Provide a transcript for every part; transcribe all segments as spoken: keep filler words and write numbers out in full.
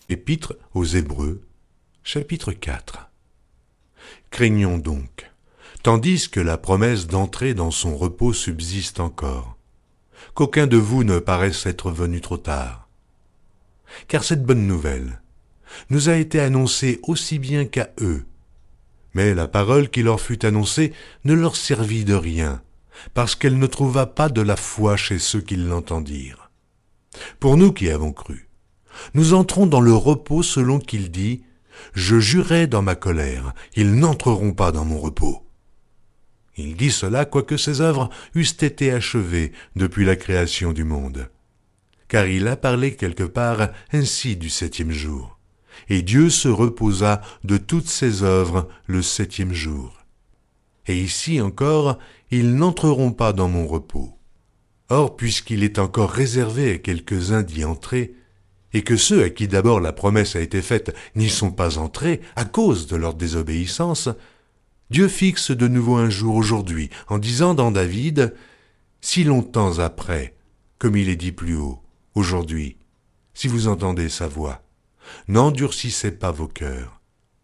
Épître aux Hébreux, chapitre quatre. Craignons donc, tandis que la promesse d'entrer dans son repos subsiste encore, qu'aucun de vous ne paraisse être venu trop tard. Car cette bonne nouvelle nous a été annoncée aussi bien qu'à eux, mais la parole qui leur fut annoncée ne leur servit de rien, parce qu'elle ne trouva pas de la foi chez ceux qui l'entendirent. Pour nous qui avons cru, nous entrons dans le repos selon qu'il dit « Je jurai dans ma colère, ils n'entreront pas dans mon repos ». Il dit cela quoique ses œuvres eussent été achevées depuis la création du monde. Car il a parlé quelque part ainsi du septième jour. Et Dieu se reposa de toutes ses œuvres le septième jour. Et ici encore, ils n'entreront pas dans mon repos. Or, puisqu'il est encore réservé à quelques-uns d'y entrer, et que ceux à qui d'abord la promesse a été faite n'y sont pas entrés à cause de leur désobéissance, Dieu fixe de nouveau un jour aujourd'hui, en disant dans David, « Si longtemps après, comme il est dit plus haut, aujourd'hui, si vous entendez sa voix, n'endurcissez pas vos cœurs.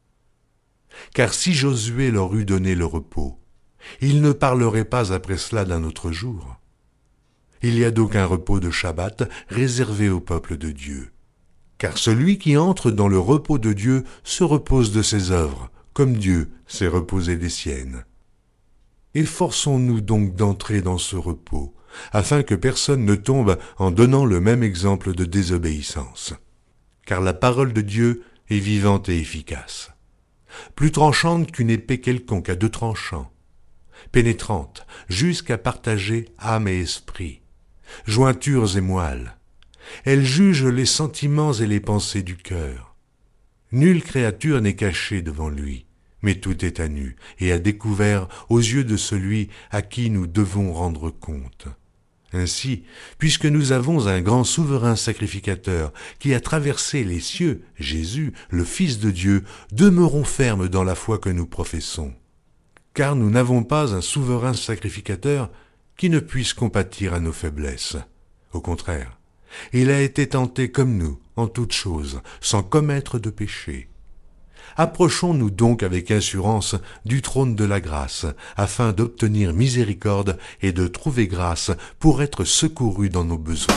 Car si Josué leur eût donné le repos, il ne parlerait pas après cela d'un autre jour. Il y a donc un repos de Shabbat réservé au peuple de Dieu. Car celui qui entre dans le repos de Dieu se repose de ses œuvres, comme Dieu s'est reposé des siennes. Efforçons-nous donc d'entrer dans ce repos, afin que personne ne tombe en donnant le même exemple de désobéissance. Car la parole de Dieu est vivante et efficace, plus tranchante qu'une épée quelconque à deux tranchants, pénétrante jusqu'à partager âme et esprit, jointures et moelles. Elle juge les sentiments et les pensées du cœur. Nulle créature n'est cachée devant lui, mais tout est à nu et à découvert aux yeux de celui à qui nous devons rendre compte. Ainsi, puisque nous avons un grand souverain sacrificateur qui a traversé les cieux, Jésus, le Fils de Dieu, demeurons fermes dans la foi que nous professons. Car nous n'avons pas un souverain sacrificateur qui ne puisse compatir à nos faiblesses. Au contraire, il a été tenté comme nous, en toutes choses, sans commettre de péché. Approchons-nous donc avec assurance du trône de la grâce, afin d'obtenir miséricorde et de trouver grâce pour être secourus dans nos besoins.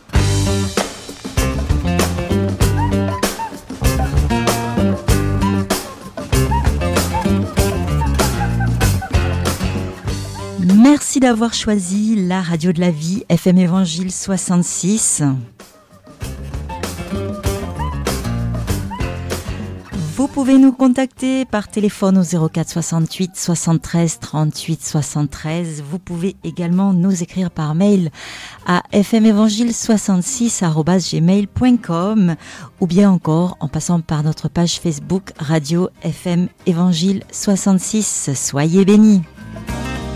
Merci d'avoir choisi la radio de la vie, F M Évangile soixante-six. Vous pouvez nous contacter par téléphone au zéro quatre soixante-huit soixante-treize trente-huit soixante-treize. Vous pouvez également nous écrire par mail à f m évangile soixante-six arobase gmail point com ou bien encore en passant par notre page Facebook Radio F M Évangile soixante-six. Soyez bénis.